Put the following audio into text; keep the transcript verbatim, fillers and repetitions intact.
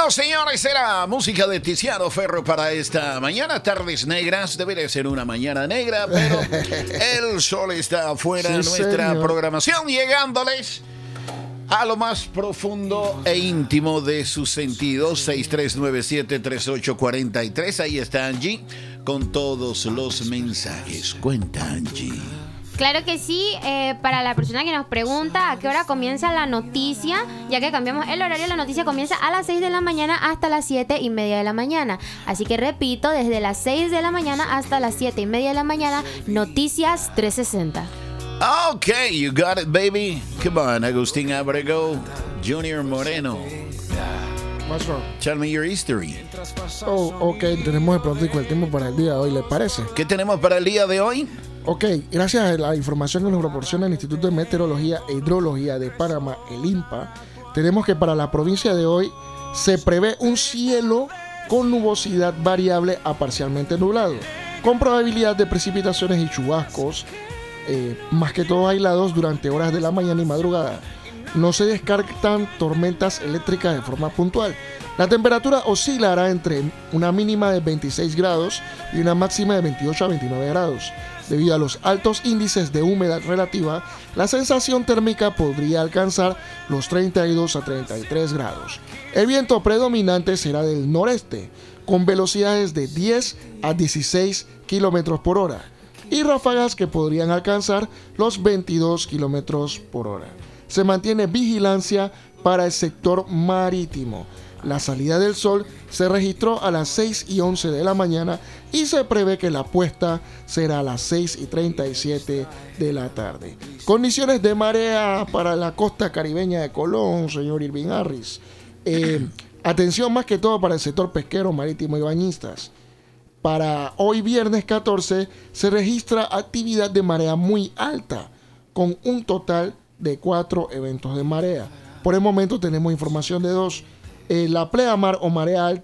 Bueno, señores, era música de Tiziano Ferro para esta mañana. Tardes negras, debería ser una mañana negra, pero el sol está afuera de sí, nuestra señor. programación, llegándoles a lo más profundo e íntimo de sus sentidos. Seis tres nueve siete, tres ocho cuatro tres. Ahí está Angie con todos los mensajes. Cuenta, Angie. Claro que sí, eh, para la persona que nos pregunta a qué hora comienza la noticia, ya que cambiamos el horario, la noticia comienza a las seis de la mañana hasta las siete y media de la mañana. Así que repito, desde las seis de la mañana hasta las siete y media de la mañana, Noticias trescientos sesenta. Okay, you got it, baby. Come on, Agustín Abrego, Junior Moreno. What's wrong? Tell me your history. Oh, ok, tenemos el pronóstico del tiempo para el día de hoy, ¿le parece? ¿Qué tenemos para el día de hoy? Ok, gracias a la información que nos proporciona el Instituto de Meteorología e Hidrología de Panamá, el INPA, tenemos que para la provincia de hoy se prevé un cielo con nubosidad variable a parcialmente nublado, con probabilidad de precipitaciones y chubascos, eh, más que todo aislados durante horas de la mañana y madrugada. No se descartan tormentas eléctricas de forma puntual. La temperatura oscilará entre una mínima de veintiséis grados y una máxima de veintiocho a veintinueve grados. Debido a los altos índices de humedad relativa, la sensación térmica podría alcanzar los treinta y dos a treinta y tres grados. El viento predominante será del noreste, con velocidades de diez a dieciséis kilómetros por hora y ráfagas que podrían alcanzar los veintidós kilómetros por hora. Se mantiene vigilancia para el sector marítimo. La salida del sol se registró a las seis y once de la mañana y se prevé que la puesta será a las seis y treinta y siete de la tarde. Condiciones de marea para la costa caribeña de Colón, señor Irving Harris. Eh, atención más que todo para el sector pesquero, marítimo y bañistas. Para hoy viernes catorce se registra actividad de marea muy alta, con un total de cuatro eventos de marea. Por el momento tenemos información de dos. Eh, la pleamar o marea